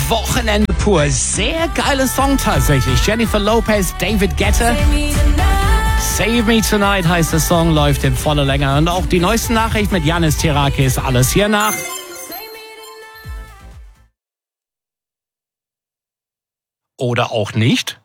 Wochenende pur. Sehr geiler Song tatsächlich. Jennifer Lopez, David Guetta. Save Me Tonight heißt der Song, läuft in voller Länge. Und auch die neuesten Nachrichten mit Yannis Tirakis. Alles hier nach. Oder auch nicht.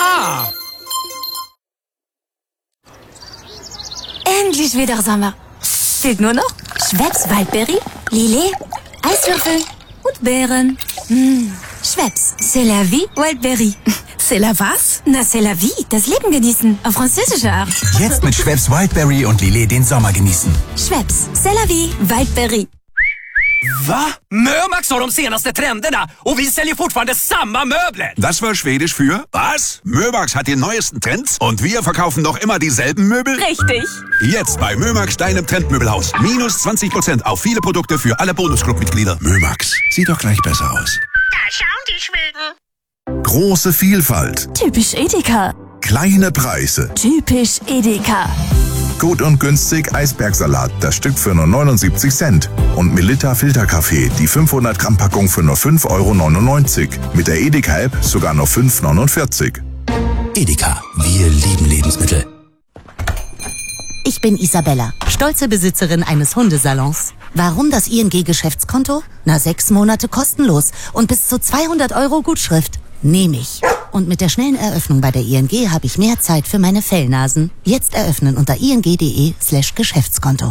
Endlich wieder Sommer. Fehlt nur noch Schweppes Waldbeere, Lillet, Eiswürfel und Beeren. Schweppes, c'est la vie, Wildberry. C'est la was? Na, c'est la vie, das Leben genießen, auf französische Art. Jetzt mit Schweppes Wildberry und Lillet den Sommer genießen. Schweppes, c'est la vie, Wildberry. Va? Mömax har de senaste trenderna och vi säljer fortfarande samma möbler. Das war Schwedisch für was? Mömax hat die neuesten Trends und wir verkaufen noch immer dieselben Möbel? Richtig. Jetzt bei Mömax, deinem Trendmöbelhaus. Minus 20% auf viele Produkte für alle Bonusclub-Mitglieder. Mömax, sieht doch gleich besser aus. Da schauen die Schweden. Große Vielfalt. Typisch Edeka. Kleine Preise. Typisch Edeka. Gut und günstig Eisbergsalat, das Stück für nur 79 Cent. Und Melitta Filterkaffee, die 500 Gramm Packung für nur 5,99 €. Mit der Edeka-App sogar nur 5,49 €. Edeka, wir lieben Lebensmittel. Ich bin Isabella, stolze Besitzerin eines Hundesalons. Warum das ING-Geschäftskonto? 6 Monate kostenlos und bis zu 200 € Gutschrift. Nehme ich. Und mit der schnellen Eröffnung bei der ING habe ich mehr Zeit für meine Fellnasen. Jetzt eröffnen unter ing.de/Geschäftskonto.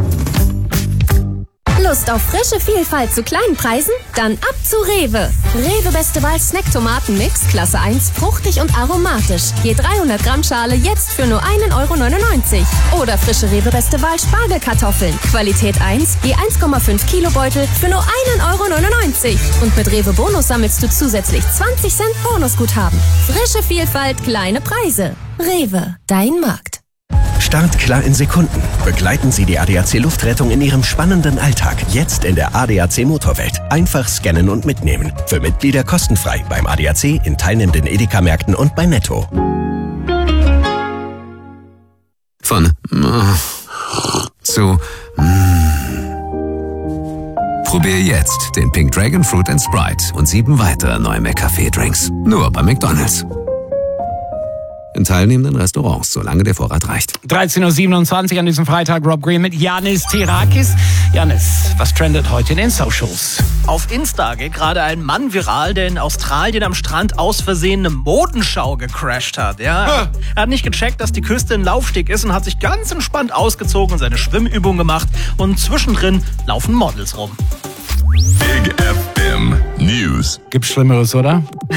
Lust auf frische Vielfalt zu kleinen Preisen? Dann ab zu Rewe. Rewe Beste Wahl Snack-Tomaten-Mix, Klasse 1, fruchtig und aromatisch. Je 300 Gramm Schale jetzt für nur 1,99 €. Oder frische Rewe Beste Wahl Spargelkartoffeln. Qualität 1, je 1,5 Kilo Beutel für nur 1,99 €. Und mit Rewe Bonus sammelst du zusätzlich 20 Cent Bonusguthaben. Frische Vielfalt, kleine Preise. Rewe, dein Markt. Startklar in Sekunden. Begleiten Sie die ADAC Luftrettung in Ihrem spannenden Alltag. Jetzt in der ADAC Motorwelt. Einfach scannen und mitnehmen. Für Mitglieder kostenfrei beim ADAC, in teilnehmenden Edeka-Märkten und bei Netto. Von zu Probier jetzt den Pink Dragon Fruit & Sprite und 7 weitere neue McCafé-Drinks. Nur bei McDonald's. In teilnehmenden Restaurants, solange der Vorrat reicht. 13:27 Uhr an diesem Freitag. Rob Green mit Yannis Tirakis. Yannis, was trendet heute in den Socials? Auf Insta geht gerade ein Mann viral, der in Australien am Strand aus Versehen eine Modenschau gecrasht hat. Ja, er hat nicht gecheckt, dass die Küste ein Laufsteg ist und hat sich ganz entspannt ausgezogen und seine Schwimmübung gemacht. Und zwischendrin laufen Models rum. Big FM News. Gibt's Schlimmeres, oder?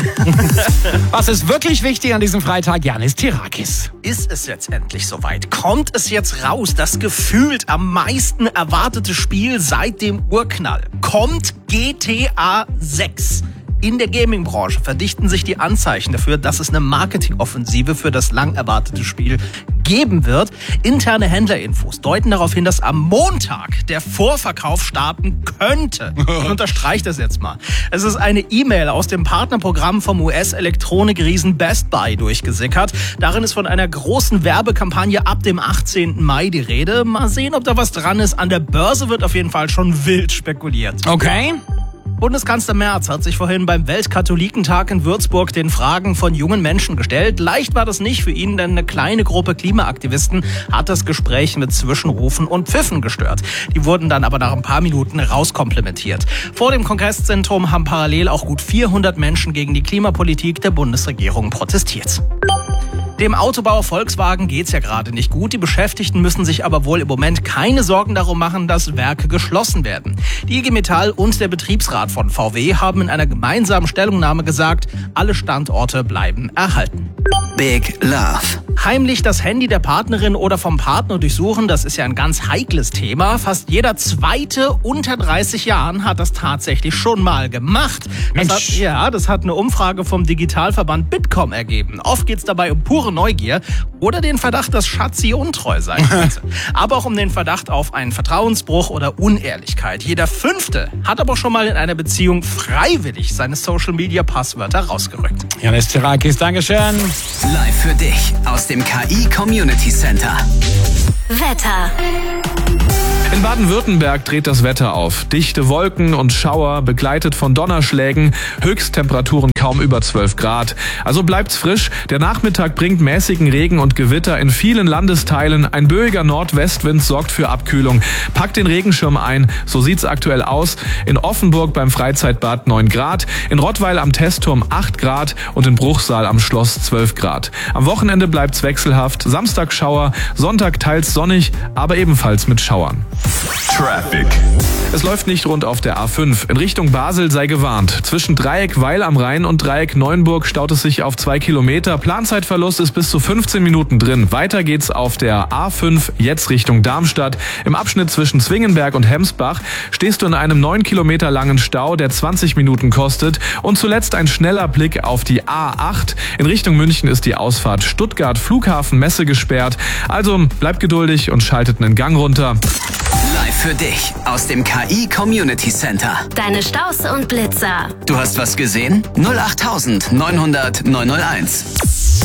Was ist wirklich wichtig an diesem Freitag? Yannis Tirakis. Ist es jetzt endlich soweit? Kommt es jetzt raus? Das gefühlt am meisten erwartete Spiel seit dem Urknall. Kommt GTA 6? In der Gaming-Branche verdichten sich die Anzeichen dafür, dass es eine Marketingoffensive für das lang erwartete Spiel geben wird. Interne Händlerinfos deuten darauf hin, dass am Montag der Vorverkauf starten könnte. Ich unterstreiche das jetzt mal. Es ist eine E-Mail aus dem Partnerprogramm vom US-Elektronikriesen Best Buy durchgesickert. Darin ist von einer großen Werbekampagne ab dem 18. Mai die Rede. Mal sehen, ob da was dran ist. An der Börse wird auf jeden Fall schon wild spekuliert. Okay. Bundeskanzler Merz hat sich vorhin beim Weltkatholikentag in Würzburg den Fragen von jungen Menschen gestellt. Leicht war das nicht für ihn, denn eine kleine Gruppe Klimaaktivisten hat das Gespräch mit Zwischenrufen und Pfiffen gestört. Die wurden dann aber nach ein paar Minuten rauskomplimentiert. Vor dem Kongresszentrum haben parallel auch gut 400 Menschen gegen die Klimapolitik der Bundesregierung protestiert. Dem Autobauer Volkswagen geht's ja gerade nicht gut. Die Beschäftigten müssen sich aber wohl im Moment keine Sorgen darum machen, dass Werke geschlossen werden. Die IG Metall und der Betriebsrat von VW haben in einer gemeinsamen Stellungnahme gesagt, alle Standorte bleiben erhalten. Big Love. Heimlich das Handy der Partnerin oder vom Partner durchsuchen, das ist ja ein ganz heikles Thema. Fast jeder Zweite unter 30 Jahren hat das tatsächlich schon mal gemacht. Das hat eine Umfrage vom Digitalverband Bitkom ergeben. Oft geht's dabei um pure Neugier oder den Verdacht, dass Schatzi untreu sein könnte. Aber auch um den Verdacht auf einen Vertrauensbruch oder Unehrlichkeit. Jeder Fünfte hat aber schon mal in einer Beziehung freiwillig seine Social-Media-Passwörter rausgerückt. Yannis Tirakis, Dankeschön. Live für dich aus dem KI Community Center. Wetter. In Baden-Württemberg dreht das Wetter auf. Dichte Wolken und Schauer, begleitet von Donnerschlägen, Höchsttemperaturen kaum über 12 Grad. Also bleibt's frisch. Der Nachmittag bringt mäßigen Regen und Gewitter in vielen Landesteilen. Ein böiger Nordwestwind sorgt für Abkühlung. Packt den Regenschirm ein, so sieht's aktuell aus. In Offenburg beim Freizeitbad 9 Grad, in Rottweil am Testturm 8 Grad und in Bruchsal am Schloss 12 Grad. Am Wochenende bleibt's wechselhaft. Samstag Schauer, Sonntag teils sonnig, aber ebenfalls mit Schauern. Traffic. Es läuft nicht rund auf der A5. In Richtung Basel sei gewarnt. Zwischen Dreieck Weil am Rhein und Dreieck Neuenburg staut es sich auf 2 Kilometer. Planzeitverlust ist bis zu 15 Minuten drin. Weiter geht's auf der A5 jetzt Richtung Darmstadt. Im Abschnitt zwischen Zwingenberg und Hemsbach stehst du in einem 9 Kilometer langen Stau, der 20 Minuten kostet. Und zuletzt ein schneller Blick auf die A8. In Richtung München ist die Ausfahrt Stuttgart Flughafen Messe gesperrt. Also bleibt geduldig und schaltet einen Gang runter. Live für dich aus dem KI Community Center. Deine Staus und Blitzer. Du hast was gesehen? 08900 901.